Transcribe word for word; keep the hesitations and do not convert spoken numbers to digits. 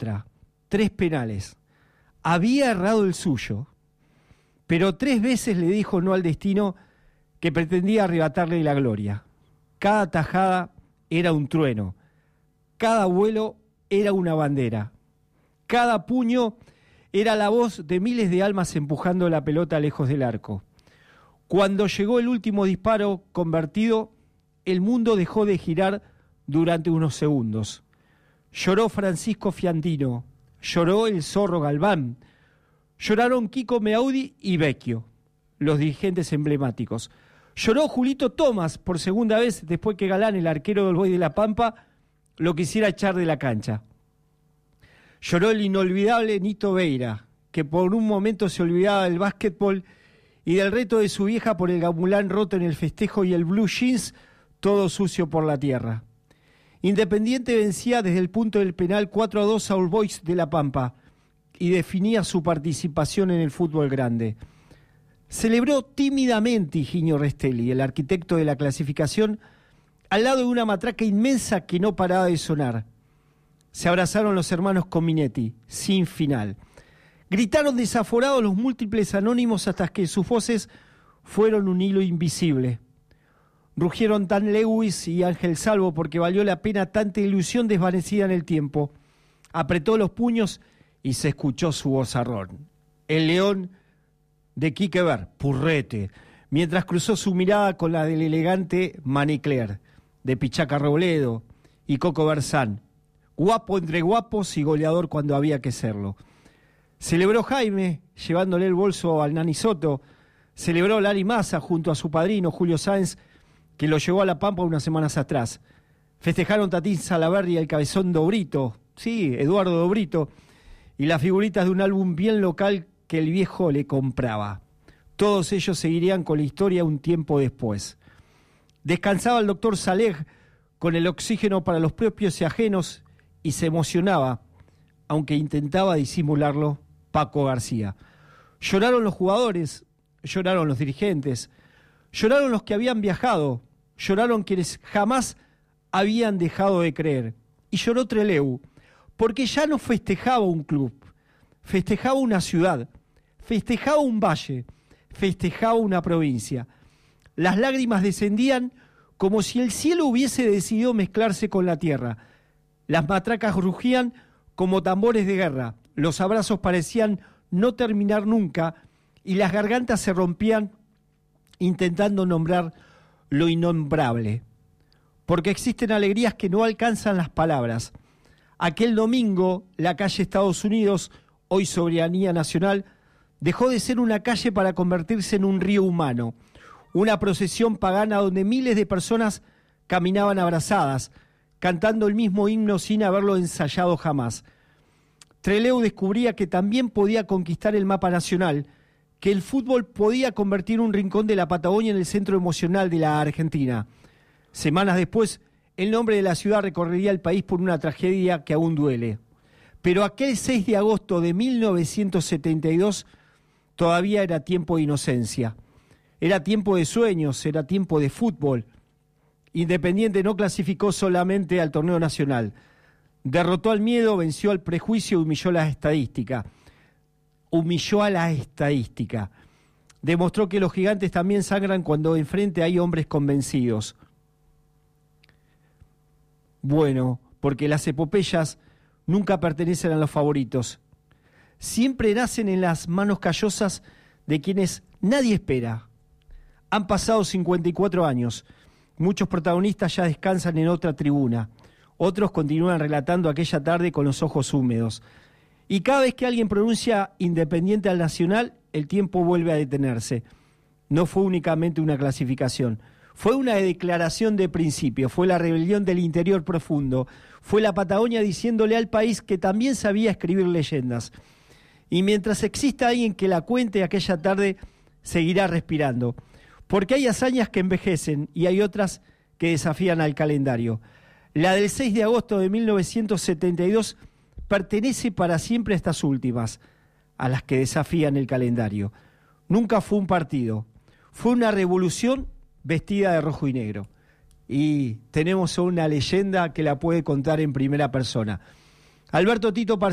otra. Tres penales. Había errado el suyo, pero tres veces le dijo no al destino que pretendía arrebatarle la gloria. Cada tajada era un trueno, cada vuelo era una bandera, cada puño era la voz de miles de almas empujando la pelota lejos del arco. Cuando llegó el último disparo convertido, el mundo dejó de girar durante unos segundos. Lloró Francisco Fiandino, lloró el Zorro Galván, lloraron Kiko Meaudi y Vecchio, los dirigentes emblemáticos. Lloró Julito Tomás por segunda vez después que Galán, el arquero del Boys de La Pampa, lo quisiera echar de la cancha. Lloró el inolvidable Nito Veira, que por un momento se olvidaba del básquetbol y del reto de su vieja por el gamulán roto en el festejo y el blue jeans todo sucio por la tierra. Independiente vencía desde el punto del penal cuatro a dos a All Boys de La Pampa y definía su participación en el fútbol grande. Celebró tímidamente Higinio Restelli, el arquitecto de la clasificación, al lado de una matraca inmensa que no paraba de sonar. Se abrazaron los hermanos Cominetti, sin final. Gritaron desaforados los múltiples anónimos hasta que sus voces fueron un hilo invisible. Rugieron Tan Lewis y Ángel Salvo porque valió la pena tanta ilusión desvanecida en el tiempo. Apretó los puños y se escuchó su vozarrón. El león de Quique Ver, Purrete, mientras cruzó su mirada con la del elegante Manicler, de Pichaca Robledo y Coco Bersán, guapo entre guapos y goleador cuando había que serlo. Celebró Jaime, llevándole el bolso al Nani Soto. Celebró Lali Massa junto a su padrino Julio Sáenz, que lo llevó a La Pampa unas semanas atrás. Festejaron Tatín Salaverry y el cabezón Dobrito, sí, Eduardo Dobrito, y las figuritas de un álbum bien local que el viejo le compraba. Todos ellos seguirían con la historia un tiempo después. Descansaba el doctor Saleg con el oxígeno para los propios y ajenos y se emocionaba, aunque intentaba disimularlo, Paco García. Lloraron los jugadores, lloraron los dirigentes, lloraron los que habían viajado, lloraron quienes jamás habían dejado de creer. Y lloró Trelew, porque ya no festejaba un club, festejaba una ciudad, festejaba un valle, festejaba una provincia. Las lágrimas descendían como si el cielo hubiese decidido mezclarse con la tierra. Las matracas rugían como tambores de guerra, los abrazos parecían no terminar nunca y las gargantas se rompían intentando nombrar lo innombrable. Porque existen alegrías que no alcanzan las palabras. Aquel domingo, la calle Estados Unidos, hoy Soberanía Nacional, dejó de ser una calle para convertirse en un río humano, una procesión pagana donde miles de personas caminaban abrazadas, cantando el mismo himno sin haberlo ensayado jamás. Trelew descubría que también podía conquistar el mapa nacional, que el fútbol podía convertir un rincón de la Patagonia en el centro emocional de la Argentina. Semanas después, el nombre de la ciudad recorrería el país por una tragedia que aún duele. Pero aquel seis de agosto de mil novecientos setenta y dos todavía era tiempo de inocencia. Era tiempo de sueños, era tiempo de fútbol. Independiente no clasificó solamente al torneo nacional. Derrotó al miedo, venció al prejuicio y humilló la estadística. Humilló a la estadística. Demostró que los gigantes también sangran cuando enfrente hay hombres convencidos. Bueno, porque las epopeyas nunca pertenecen a los favoritos. Siempre nacen en las manos callosas de quienes nadie espera. Han pasado cincuenta y cuatro años. Muchos protagonistas ya descansan en otra tribuna. Otros continúan relatando aquella tarde con los ojos húmedos. Y cada vez que alguien pronuncia Independiente al Nacional, el tiempo vuelve a detenerse. No fue únicamente una clasificación. Fue una declaración de principio, fue la rebelión del interior profundo, fue la Patagonia diciéndole al país que también sabía escribir leyendas. Y mientras exista alguien que la cuente aquella tarde, seguirá respirando. Porque hay hazañas que envejecen y hay otras que desafían al calendario. La del seis de agosto de mil novecientos setenta y dos pertenece para siempre a estas últimas, a las que desafían el calendario. Nunca fue un partido, fue una revolución vestida de rojo y negro. Y tenemos una leyenda que la puede contar en primera persona. Alberto Tito Par